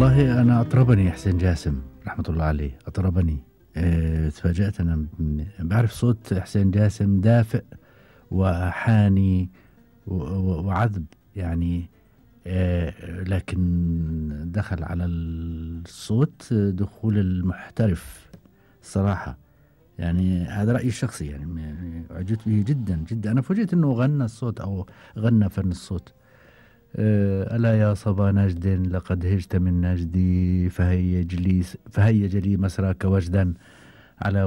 والله أنا أطربني حسين جاسم رحمة الله عليه، أطربني. تفاجأت أنا بعرف صوت حسين جاسم دافئ وحاني وعذب يعني. لكن دخل على الصوت دخول المحترف الصراحة. يعني هذا رأيي الشخصي، يعني أعجبت به جدا جدا. أنا فوجئت أنه غنى الصوت أو غنى فن الصوت. ألا يا صبا نجد لقد هجت من نجدي فهيج لي مسراك وجدا على